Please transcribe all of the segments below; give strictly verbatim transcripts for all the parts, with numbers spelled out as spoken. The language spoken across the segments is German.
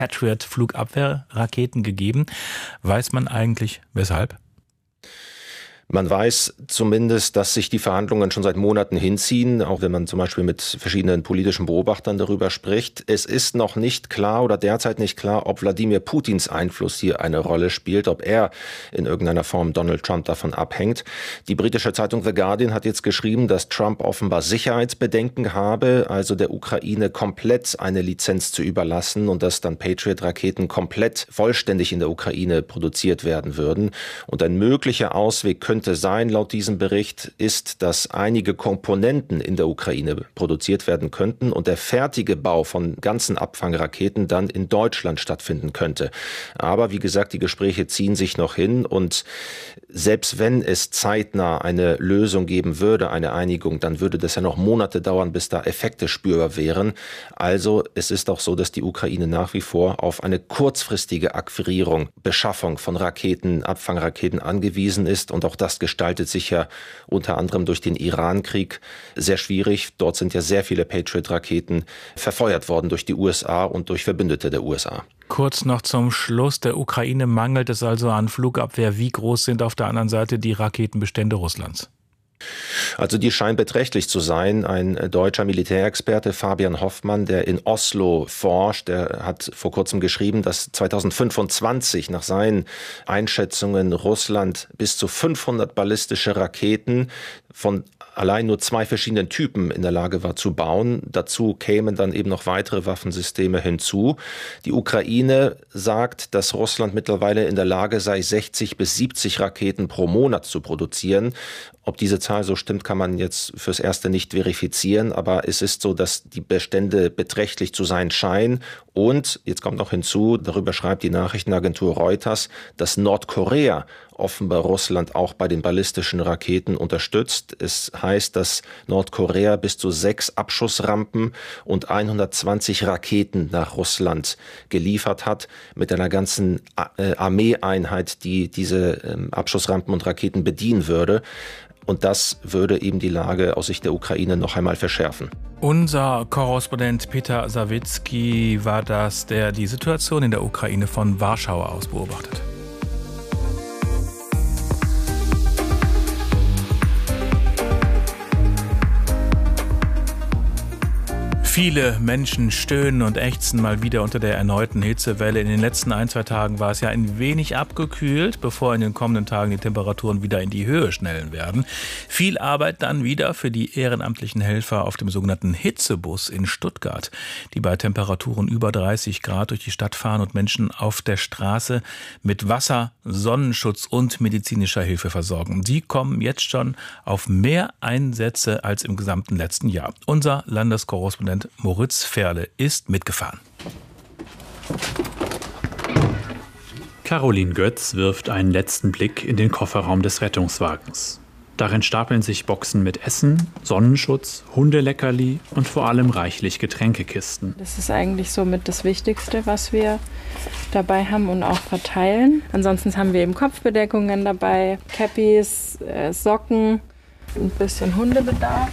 Patriot-Flugabwehrraketen gegeben. Weiß man eigentlich weshalb? Man weiß zumindest, dass sich die Verhandlungen schon seit Monaten hinziehen, auch wenn man zum Beispiel mit verschiedenen politischen Beobachtern darüber spricht. Es ist noch nicht klar oder derzeit nicht klar, ob Wladimir Putins Einfluss hier eine Rolle spielt, ob er in irgendeiner Form Donald Trump davon abhängt. Die britische Zeitung The Guardian hat jetzt geschrieben, dass Trump offenbar Sicherheitsbedenken habe, also der Ukraine komplett eine Lizenz zu überlassen und dass dann Patriot-Raketen komplett vollständig in der Ukraine produziert werden würden. Und ein möglicher Ausweg könnte sein, laut diesem Bericht, ist, dass einige Komponenten in der Ukraine produziert werden könnten und der fertige Bau von ganzen Abfangraketen dann in Deutschland stattfinden könnte. Aber wie gesagt, die Gespräche ziehen sich noch hin und selbst wenn es zeitnah eine Lösung geben würde, eine Einigung, dann würde das ja noch Monate dauern, bis da Effekte spürbar wären. Also es ist auch so, dass die Ukraine nach wie vor auf eine kurzfristige Akquirierung, Beschaffung von Raketen, Abfangraketen angewiesen ist und auch das gestaltet sich ja unter anderem durch den Iran-Krieg sehr schwierig. Dort sind ja sehr viele Patriot-Raketen verfeuert worden durch die U S A und durch Verbündete der U S A. Kurz noch zum Schluss. Der Ukraine mangelt es also an Flugabwehr. Wie groß sind auf der anderen Seite die Raketenbestände Russlands? Also die scheinen beträchtlich zu sein. Ein deutscher Militärexperte, Fabian Hoffmann, der in Oslo forscht, der hat vor kurzem geschrieben, dass zweitausendfünfundzwanzig nach seinen Einschätzungen Russland bis zu fünfhundert ballistische Raketen von allein nur zwei verschiedenen Typen in der Lage war zu bauen. Dazu kämen dann eben noch weitere Waffensysteme hinzu. Die Ukraine sagt, dass Russland mittlerweile in der Lage sei, sechzig bis siebzig Raketen pro Monat zu produzieren. Ob diese Zahl so stimmt, kann man jetzt fürs Erste nicht verifizieren, aber es ist so, dass die Bestände beträchtlich zu sein scheinen. Und jetzt kommt noch hinzu, darüber schreibt die Nachrichtenagentur Reuters, dass Nordkorea offenbar Russland auch bei den ballistischen Raketen unterstützt. Es heißt, dass Nordkorea bis zu sechs Abschussrampen und hundertzwanzig Raketen nach Russland geliefert hat, mit einer ganzen Armeeeinheit, die diese Abschussrampen und Raketen bedienen würde. Und das würde eben die Lage aus Sicht der Ukraine noch einmal verschärfen. Unser Korrespondent Peter Sawicki war das, der die Situation in der Ukraine von Warschau aus beobachtet. Viele Menschen stöhnen und ächzen mal wieder unter der erneuten Hitzewelle. In den letzten ein, zwei Tagen war es ja ein wenig abgekühlt, bevor in den kommenden Tagen die Temperaturen wieder in die Höhe schnellen werden. Viel Arbeit dann wieder für die ehrenamtlichen Helfer auf dem sogenannten Hitzebus in Stuttgart, die bei Temperaturen über dreißig Grad durch die Stadt fahren und Menschen auf der Straße mit Wasser, Sonnenschutz und medizinischer Hilfe versorgen. Die kommen jetzt schon auf mehr Einsätze als im gesamten letzten Jahr. Unser Landeskorrespondent Moritz Ferle ist mitgefahren. Caroline Götz wirft einen letzten Blick in den Kofferraum des Rettungswagens. Darin stapeln sich Boxen mit Essen, Sonnenschutz, Hundeleckerli und vor allem reichlich Getränkekisten. Das ist eigentlich somit das Wichtigste, was wir dabei haben und auch verteilen. Ansonsten haben wir eben Kopfbedeckungen dabei, Cappies, äh, Socken, ein bisschen Hundebedarf.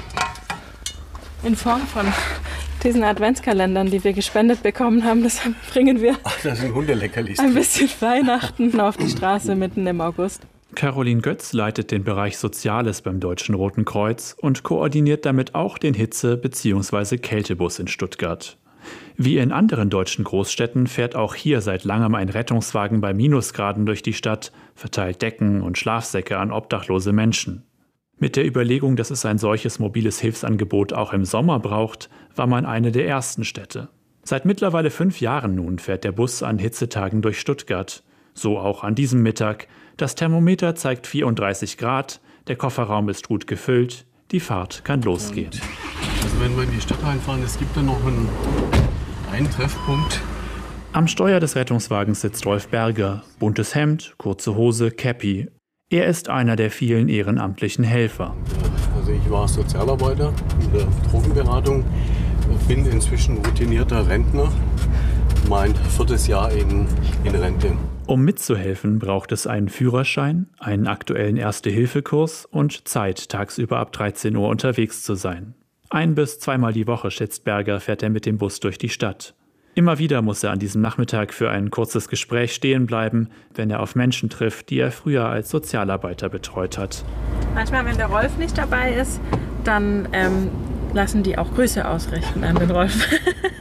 In Form von diesen Adventskalendern, die wir gespendet bekommen haben, das bringen wir Ach, das sind Hundeleckerlis. ein bisschen Weihnachten auf die Straße mitten im August. Caroline Götz leitet den Bereich Soziales beim Deutschen Roten Kreuz und koordiniert damit auch den Hitze- bzw. Kältebus in Stuttgart. Wie in anderen deutschen Großstädten fährt auch hier seit langem ein Rettungswagen bei Minusgraden durch die Stadt, verteilt Decken und Schlafsäcke an obdachlose Menschen. Mit der Überlegung, dass es ein solches mobiles Hilfsangebot auch im Sommer braucht, war man eine der ersten Städte. Seit mittlerweile fünf Jahren nun fährt der Bus an Hitzetagen durch Stuttgart. So auch an diesem Mittag. Das Thermometer zeigt vierunddreißig Grad, der Kofferraum ist gut gefüllt, die Fahrt kann losgehen. Also wenn wir in die Stadt reinfahren, es gibt da noch einen, einen Treffpunkt. Am Steuer des Rettungswagens sitzt Rolf Berger. Buntes Hemd, kurze Hose, Cappy. Er ist einer der vielen ehrenamtlichen Helfer. Also ich war Sozialarbeiter in der Drogenberatung, bin inzwischen routinierter Rentner, mein viertes Jahr in, in Rente. Um mitzuhelfen, braucht es einen Führerschein, einen aktuellen Erste-Hilfe-Kurs und Zeit, tagsüber ab dreizehn Uhr unterwegs zu sein. Ein- bis zweimal die Woche, schätzt Berger, fährt er mit dem Bus durch die Stadt. Immer wieder muss er an diesem Nachmittag für ein kurzes Gespräch stehen bleiben, wenn er auf Menschen trifft, die er früher als Sozialarbeiter betreut hat. Manchmal, wenn der Rolf nicht dabei ist, dann ähm, lassen die auch Grüße ausrichten an den Rolf.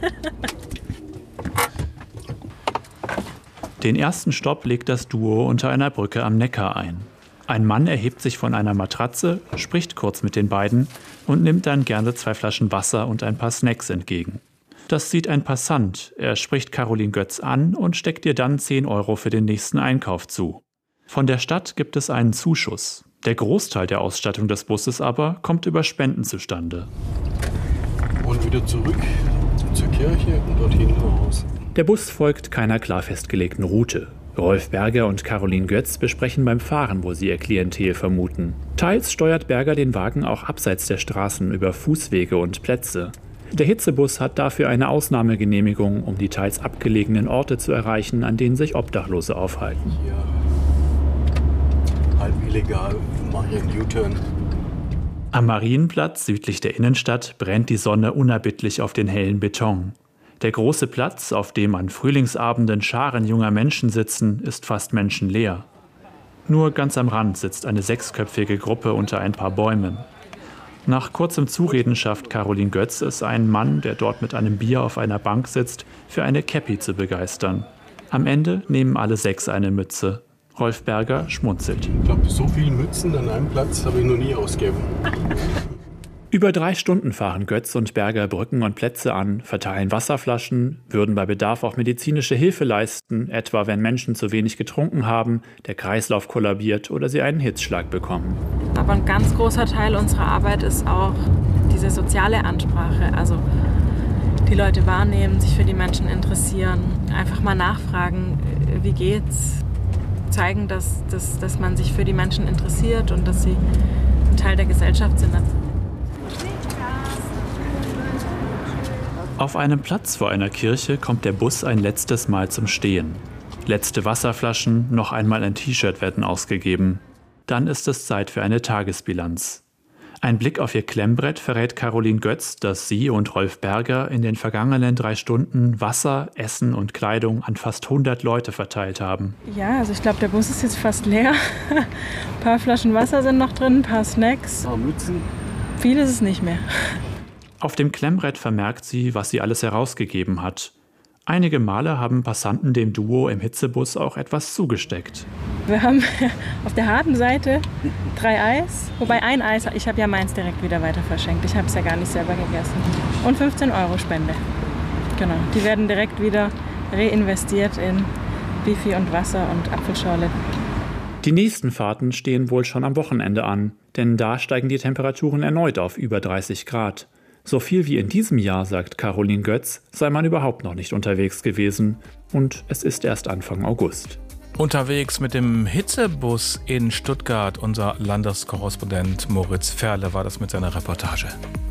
Den ersten Stopp legt das Duo unter einer Brücke am Neckar ein. Ein Mann erhebt sich von einer Matratze, spricht kurz mit den beiden und nimmt dann gerne zwei Flaschen Wasser und ein paar Snacks entgegen. Das sieht ein Passant. Er spricht Caroline Götz an und steckt ihr dann zehn Euro für den nächsten Einkauf zu. Von der Stadt gibt es einen Zuschuss. Der Großteil der Ausstattung des Busses aber kommt über Spenden zustande. Und wieder zurück zur Kirche und dorthin raus. Der Bus folgt keiner klar festgelegten Route. Rolf Berger und Caroline Götz besprechen beim Fahren, wo sie ihr Klientel vermuten. Teils steuert Berger den Wagen auch abseits der Straßen über Fußwege und Plätze. Der Hitzebus hat dafür eine Ausnahmegenehmigung, um die teils abgelegenen Orte zu erreichen, an denen sich Obdachlose aufhalten. Hier, halb illegal, mache ich einen U-Turn. Am Marienplatz südlich der Innenstadt brennt die Sonne unerbittlich auf den hellen Beton. Der große Platz, auf dem an Frühlingsabenden Scharen junger Menschen sitzen, ist fast menschenleer. Nur ganz am Rand sitzt eine sechsköpfige Gruppe unter ein paar Bäumen. Nach kurzem Zureden schafft Caroline Götz es, einen Mann, der dort mit einem Bier auf einer Bank sitzt, für eine Käppi zu begeistern. Am Ende nehmen alle sechs eine Mütze. Rolf Berger schmunzelt. Ich glaube, so viele Mützen an einem Platz habe ich noch nie ausgegeben. Über drei Stunden fahren Götz und Berger Brücken und Plätze an, verteilen Wasserflaschen, würden bei Bedarf auch medizinische Hilfe leisten, etwa wenn Menschen zu wenig getrunken haben, der Kreislauf kollabiert oder sie einen Hitzschlag bekommen. Aber ein ganz großer Teil unserer Arbeit ist auch diese soziale Ansprache. Also die Leute wahrnehmen, sich für die Menschen interessieren, einfach mal nachfragen, wie geht's, zeigen, dass, dass, dass man sich für die Menschen interessiert und dass sie ein Teil der Gesellschaft sind. Auf einem Platz vor einer Kirche kommt der Bus ein letztes Mal zum Stehen. Letzte Wasserflaschen, noch einmal ein T-Shirt werden ausgegeben. Dann ist es Zeit für eine Tagesbilanz. Ein Blick auf ihr Klemmbrett verrät Caroline Götz, dass sie und Rolf Berger in den vergangenen drei Stunden Wasser, Essen und Kleidung an fast hundert Leute verteilt haben. Ja, also ich glaube, der Bus ist jetzt fast leer. Ein paar Flaschen Wasser sind noch drin, ein paar Snacks. Ein paar Mützen. Viel ist es nicht mehr. Auf dem Klemmbrett vermerkt sie, was sie alles herausgegeben hat. Einige Male haben Passanten dem Duo im Hitzebus auch etwas zugesteckt. Wir haben auf der harten Seite drei Eis, wobei ein Eis, ich habe ja meins direkt wieder weiter verschenkt. Ich habe es ja gar nicht selber gegessen. Und fünfzehn Euro Spende. Genau, die werden direkt wieder reinvestiert in Bifi und Wasser und Apfelschorle. Die nächsten Fahrten stehen wohl schon am Wochenende an, denn da steigen die Temperaturen erneut auf über dreißig Grad. So viel wie in diesem Jahr, sagt Caroline Götz, sei man überhaupt noch nicht unterwegs gewesen. Und es ist erst Anfang August. Unterwegs mit dem Hitzebus in Stuttgart, unser Landeskorrespondent Moritz Ferle war das mit seiner Reportage.